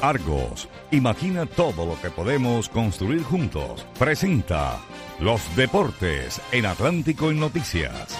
Argos, imagina todo lo que podemos construir juntos. Presenta Los Deportes en Atlántico en Noticias.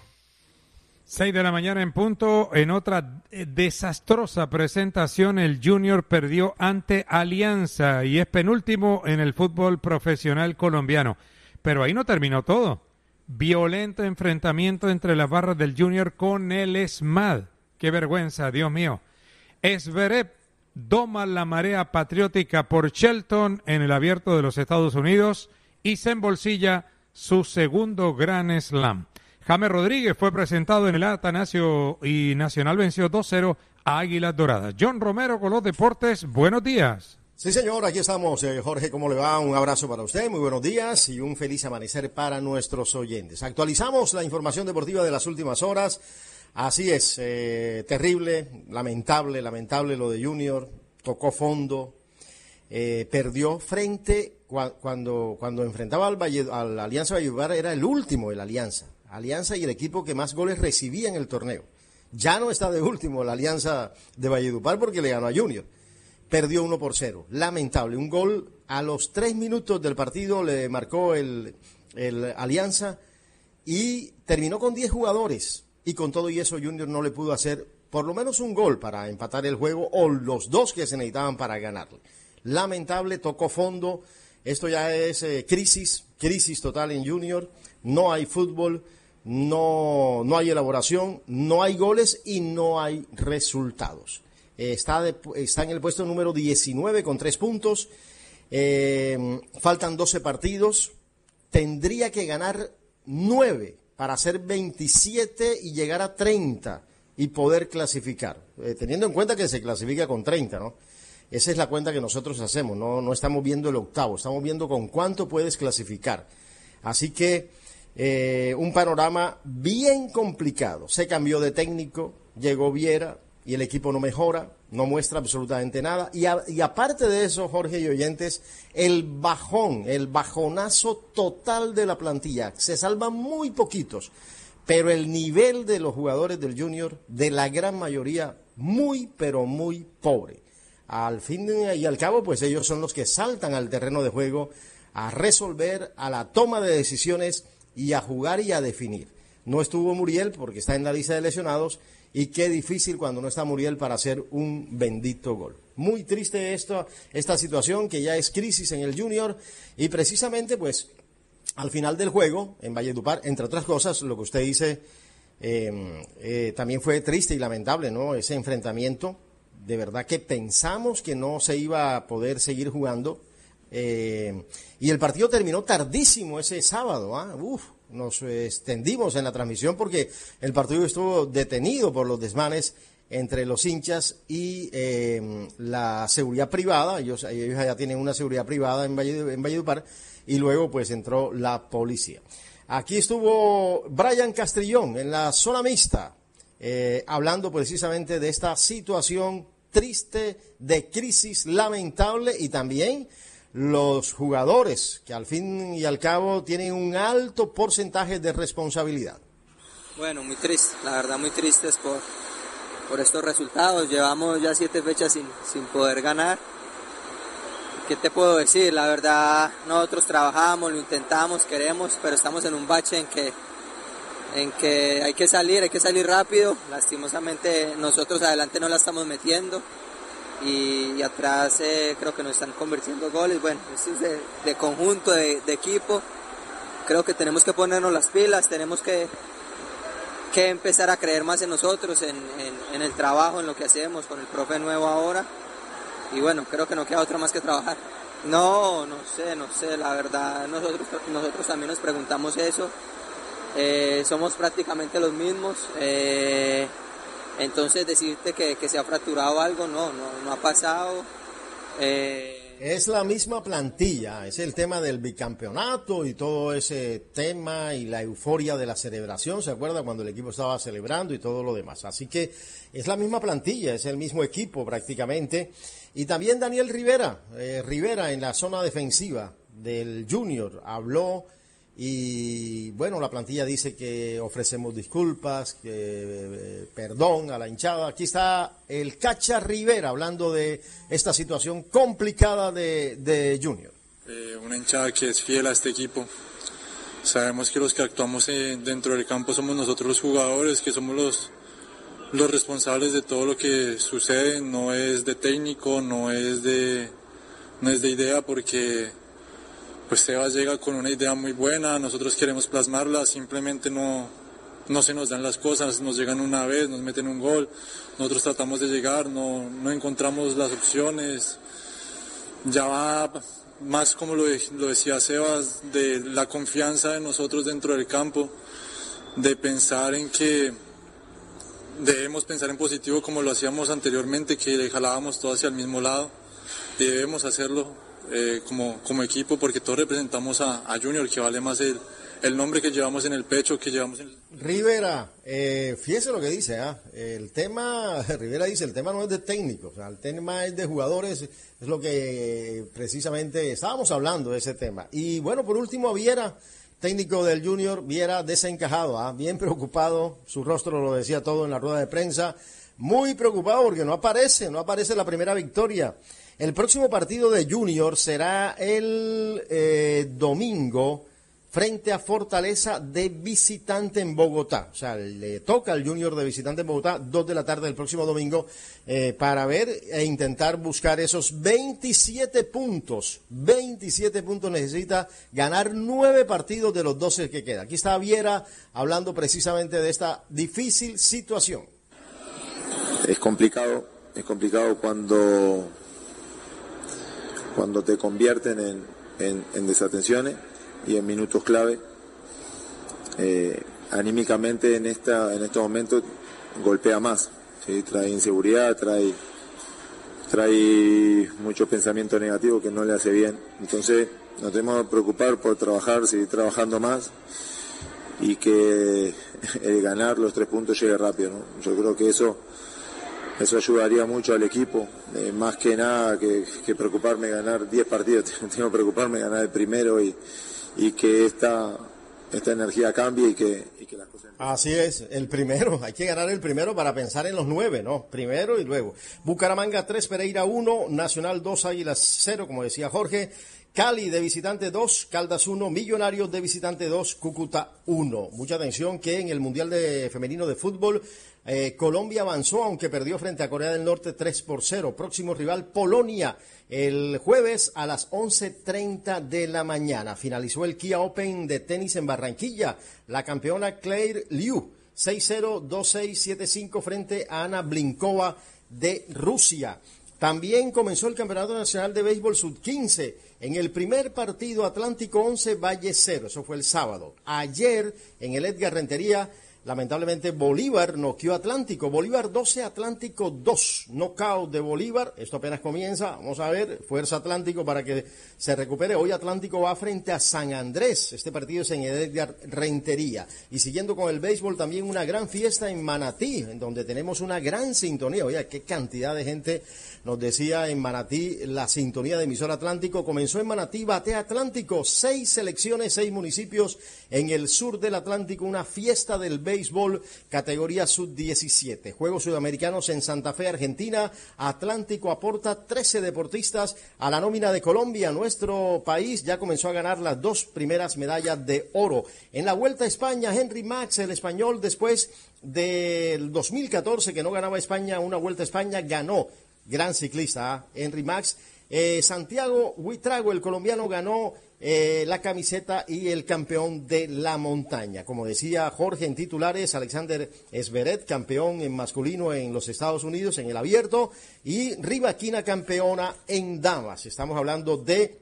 6 de la mañana en punto. En otra desastrosa presentación, el Junior perdió ante Alianza y es penúltimo en el fútbol profesional colombiano. Pero ahí no terminó todo. Violento enfrentamiento entre las barras del Junior con el ESMAD. ¡Qué vergüenza, Dios mío! Zverev doma la marea patriótica por Shelton en el Abierto de los Estados Unidos y se embolsilla su segundo Grand Slam. James Rodríguez fue presentado en el Atanasio y Nacional venció 2-0 a Águilas Doradas. John Romero con los deportes, buenos días. Sí, señor, aquí estamos. Jorge, ¿cómo le va? Un abrazo para usted, muy buenos días y un feliz amanecer para nuestros oyentes. Actualizamos la información deportiva de las últimas horas. Así es, terrible, lamentable lo de Junior, tocó fondo, perdió frente cuando enfrentaba al Alianza Valledupar, era el último el Alianza y el equipo que más goles recibía en el torneo. Ya no está de último la Alianza de Valledupar porque le ganó a Junior. Perdió 1-0. Lamentable. Un gol a los 3 minutos del partido le marcó el Alianza y terminó con 10 jugadores. Y con todo y eso Junior no le pudo hacer por lo menos un gol para empatar el juego o los dos que se necesitaban para ganarle. Lamentable, tocó fondo. Esto ya es crisis total en Junior. No hay fútbol. No hay elaboración, no hay goles y no hay resultados. Está en el puesto número 19 con 3 puntos. Faltan 12 partidos. Tendría que ganar 9 para hacer 27 y llegar a 30 y poder clasificar. Teniendo en cuenta que se clasifica con 30, ¿no? Esa es la cuenta que nosotros hacemos. No estamos viendo el octavo, estamos viendo con cuánto puedes clasificar. Así que un panorama bien complicado. Se cambió de técnico, llegó Viera y el equipo no mejora, no muestra absolutamente nada. Y aparte de eso, Jorge y oyentes, el bajonazo total de la plantilla. Se salvan muy poquitos, pero el nivel de los jugadores del Junior, de la gran mayoría, muy, pero muy pobre. Al fin y al cabo, pues ellos son los que saltan al terreno de juego a resolver, a la toma de decisiones y a jugar y a definir. No estuvo Muriel porque está en la lista de lesionados y qué difícil cuando no está Muriel para hacer un bendito gol. Muy triste esta situación que ya es crisis en el Junior y precisamente pues al final del juego en Valledupar, entre otras cosas, lo que usted dice también fue triste y lamentable, ¿no? Ese enfrentamiento, de verdad que pensamos que no se iba a poder seguir jugando. Y el partido terminó tardísimo ese sábado, nos extendimos en la transmisión porque el partido estuvo detenido por los desmanes entre los hinchas y la seguridad privada. Ellos ya tienen una seguridad privada en Valledupar y luego pues entró la policía. Aquí estuvo Brian Castrillón en la zona mixta hablando precisamente de esta situación triste, de crisis lamentable y también los jugadores, que al fin y al cabo tienen un alto porcentaje de responsabilidad. Bueno, muy triste, la verdad muy tristes por estos resultados. Llevamos ya 7 fechas sin poder ganar. ¿Qué te puedo decir? La verdad, nosotros trabajamos, lo intentamos, queremos, pero estamos en un bache en que hay que salir rápido. Lastimosamente nosotros adelante no la estamos metiendo. Y atrás creo que nos están convirtiendo goles. Bueno, eso es de conjunto, de equipo. Creo que tenemos que ponernos las pilas, tenemos que empezar a creer más en nosotros, en el trabajo, en lo que hacemos, con el profe nuevo ahora. Y bueno, creo que no queda otra más que trabajar. No sé, la verdad, nosotros también nos preguntamos eso. Somos prácticamente los mismos. Entonces decirte que se ha fracturado algo, no ha pasado. Es la misma plantilla, es el tema del bicampeonato y todo ese tema y la euforia de la celebración, ¿se acuerda? Cuando el equipo estaba celebrando y todo lo demás. Así que es la misma plantilla, es el mismo equipo prácticamente. Y también Daniel Rivera en la zona defensiva del Junior habló Y bueno, la plantilla dice que ofrecemos disculpas, que perdón a la hinchada. Aquí está el Cacha Rivera hablando de esta situación complicada de Junior. Una hinchada que es fiel a este equipo. Sabemos que los que actuamos dentro del campo somos nosotros los jugadores, que somos los responsables de todo lo que sucede. No es de técnico, no es de idea, porque pues Sebas llega con una idea muy buena, nosotros queremos plasmarla, simplemente no se nos dan las cosas, nos llegan una vez, nos meten un gol, nosotros tratamos de llegar, no encontramos las opciones. Ya va más, como lo decía Sebas, de la confianza de nosotros dentro del campo, de pensar en que debemos pensar en positivo como lo hacíamos anteriormente, que jalábamos todo hacia el mismo lado, y debemos hacerlo como equipo, porque todos representamos a Junior, que vale más el nombre que llevamos en el pecho, que llevamos en... Rivera, fíjese lo que dice, Rivera dice, el tema no es de técnico, o sea, el tema es de jugadores, es lo que precisamente estábamos hablando de ese tema. Y bueno, por último, Viera, técnico del Junior, Viera desencajado, bien preocupado, su rostro lo decía todo en la rueda de prensa, muy preocupado porque no aparece la primera victoria. El próximo partido de Junior será el domingo frente a Fortaleza de visitante en Bogotá. O sea, le toca al Junior de visitante en Bogotá, 2 de la tarde del próximo domingo, para ver e intentar buscar esos 27 puntos. 27 puntos necesita ganar 9 partidos de los 12 que queda. Aquí está Viera hablando precisamente de esta difícil situación. Es complicado cuando te convierten en desatenciones y en minutos clave. Anímicamente en estos momentos golpea más, ¿sí? Trae inseguridad, trae mucho pensamiento negativo que no le hace bien. Entonces nos tenemos que preocupar por trabajar, seguir trabajando más y que el ganar los 3 puntos llegue rápido, ¿no? Yo creo que eso ayudaría mucho al equipo, más que nada que preocuparme ganar 10 partidos, tengo que preocuparme ganar el primero y que esta energía cambie y que las cosas... Así es, el primero, hay que ganar el primero para pensar en los 9, ¿no? Primero y luego. Bucaramanga 3, Pereira 1, Nacional 2, Águilas 0, como decía Jorge. Cali de visitante 2, Caldas 1, Millonarios de visitante 2, Cúcuta 1. Mucha atención que en el Mundial Femenino de Fútbol Colombia avanzó, aunque perdió frente a Corea del Norte 3-0. Próximo rival, Polonia, el jueves a las 11:30 de la mañana. Finalizó el Kia Open de tenis en Barranquilla. La campeona Claire Liu, 6-0, 2-6, 7-5 frente a Ana Blinkova de Rusia. También comenzó el Campeonato Nacional de Béisbol Sub-15. En el primer partido, Atlántico 11, Valle 0. Eso fue el sábado. Ayer, en el Edgar Rentería, lamentablemente Bolívar noqueó Atlántico. Bolívar 12, Atlántico 2. Knockout de Bolívar. Esto apenas comienza. Vamos a ver. Fuerza Atlántico para que se recupere. Hoy Atlántico va frente a San Andrés. Este partido es en el Edgar Rentería. Y siguiendo con el béisbol, también una gran fiesta en Manatí, en donde tenemos una gran sintonía. Oye, qué cantidad de gente nos decía en Manatí la sintonía de emisor Atlántico. Comenzó en Manatí, Batea Atlántico. 6 selecciones, 6 municipios en el sur del Atlántico. Una fiesta del béisbol, categoría sub-17. Juegos Sudamericanos en Santa Fe, Argentina. Atlántico aporta 13 deportistas a la nómina de Colombia. Nuestro país ya comenzó a ganar las 2 primeras medallas de oro. En la Vuelta a España, Henry Max, el español, después del 2014 que no ganaba España, una Vuelta a España, ganó. Gran ciclista, Henry Max. Santiago Huitrago, el colombiano, ganó la camiseta y el campeón de la montaña. Como decía Jorge en titulares, Alexander Zverev, campeón en masculino en los Estados Unidos en el abierto, y Rybakina, campeona en damas. Estamos hablando de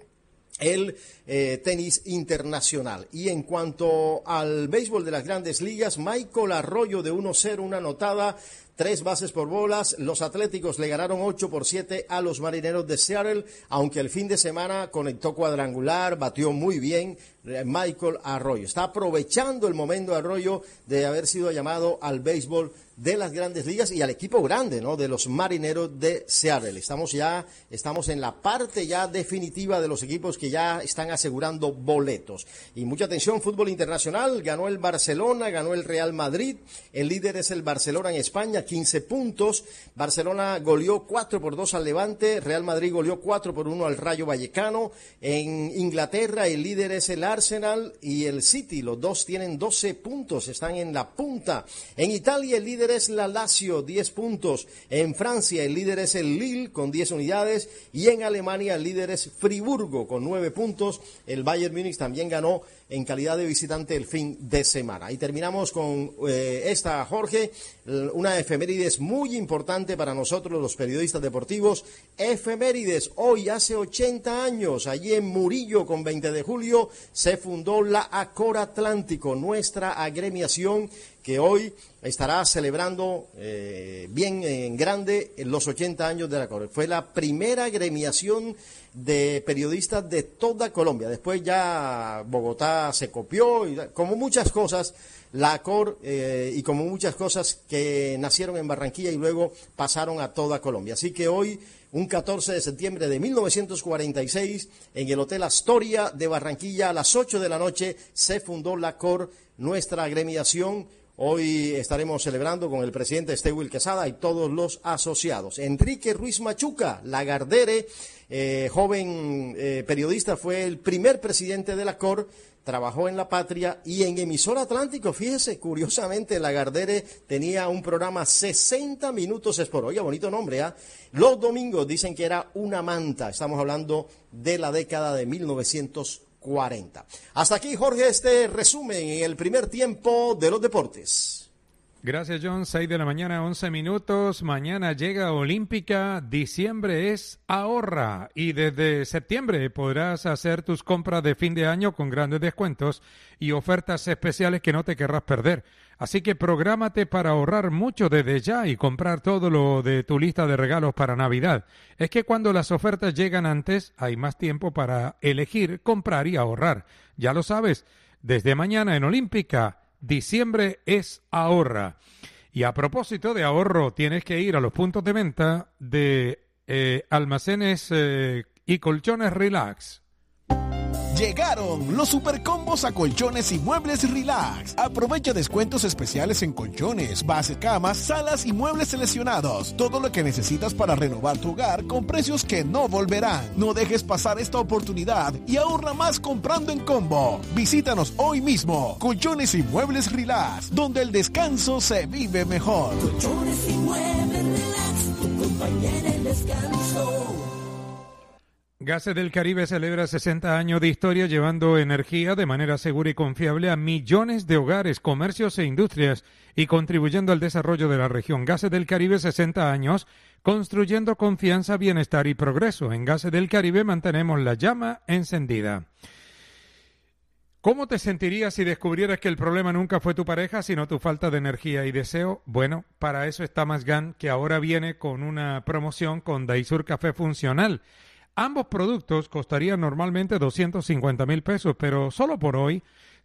el tenis internacional. Y en cuanto al béisbol de las Grandes Ligas, Michael Arroyo de 1-0, una anotada, 3 bases por bolas. Los Atléticos le ganaron 8-7 a los Marineros de Seattle, aunque el fin de semana conectó cuadrangular, batió muy bien Michael Arroyo. Está aprovechando el momento Arroyo de haber sido llamado al béisbol de las Grandes Ligas y al equipo grande, ¿no?, de los Marineros de Seattle. Estamos en la parte ya definitiva de los equipos que ya están asegurando boletos. Y mucha atención, fútbol internacional, ganó el Barcelona, ganó el Real Madrid, el líder es el Barcelona en España, 15 puntos, Barcelona goleó 4-2 al Levante, Real Madrid goleó 4-1 al Rayo Vallecano. En Inglaterra el líder es el Arsenal y el City, los dos tienen 12 puntos, están en la punta. En Italia el líder es la Lazio, 10 puntos. En Francia el líder es el Lille con 10 unidades y en Alemania el líder es Friburgo con 9 puntos. El Bayern Múnich también ganó en calidad de visitante el fin de semana. Y terminamos con esta, Jorge, una efemérides muy importante para nosotros los periodistas deportivos. Efemérides, hoy hace 80 años, allí en Murillo con 20 de julio, se fundó la Acor Atlántico, nuestra agremiación que hoy estará celebrando bien en grande los 80 años de la Acor. Fue la primera agremiación de periodistas de toda Colombia. Después ya Bogotá se copió, y como muchas cosas, la Acor y como muchas cosas que nacieron en Barranquilla y luego pasaron a toda Colombia. Así que hoy, un 14 de septiembre de 1946, en el Hotel Astoria de Barranquilla, a las 8 de la noche, se fundó la Acor, nuestra agremiación. Hoy estaremos celebrando con el presidente Estewil Quesada y todos los asociados. Enrique Ruiz Machuca, Lagardere, joven periodista, fue el primer presidente de la COR, trabajó en La Patria y en Emisora Atlántico. Fíjese, curiosamente, Lagardere tenía un programa 60 minutos Sport. Oye, bonito nombre, ¿ah? Los domingos dicen que era una manta. Estamos hablando de la década de 1940. Hasta aquí, Jorge, este resumen en el primer tiempo de los deportes. Gracias, John. 6 de la mañana, 11 minutos. Mañana llega Olímpica. Diciembre es ahorra. Y desde septiembre podrás hacer tus compras de fin de año con grandes descuentos y ofertas especiales que no te querrás perder. Así que prográmate para ahorrar mucho desde ya y comprar todo lo de tu lista de regalos para Navidad. Es que cuando las ofertas llegan antes, hay más tiempo para elegir, comprar y ahorrar. Ya lo sabes, desde mañana en Olímpica, diciembre es ahorra. Y a propósito de ahorro, tienes que ir a los puntos de venta de almacenes y colchones Relax. Llegaron los supercombos a colchones y muebles Relax. Aprovecha descuentos especiales en colchones, base camas, salas y muebles seleccionados. Todo lo que necesitas para renovar tu hogar con precios que no volverán. No dejes pasar esta oportunidad y ahorra más comprando en combo. Visítanos hoy mismo. Colchones y muebles Relax, donde el descanso se vive mejor. Colchones y muebles Relax, tu compañía en el descanso. Gases del Caribe celebra 60 años de historia llevando energía de manera segura y confiable a millones de hogares, comercios e industrias y contribuyendo al desarrollo de la región. Gases del Caribe, 60 años, construyendo confianza, bienestar y progreso. En Gases del Caribe mantenemos la llama encendida. ¿Cómo te sentirías si descubrieras que el problema nunca fue tu pareja, sino tu falta de energía y deseo? Bueno, para eso está Masgan, que ahora viene con una promoción con Daisur Café Funcional. Ambos productos costarían normalmente 250,000 pesos, pero solo por hoy,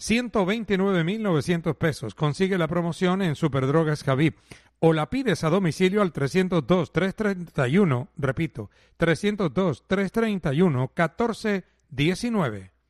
129,900 pesos. Consigue la promoción en Superdrogas Javib o la pides a domicilio al 302-331, repito, 302-331-1419.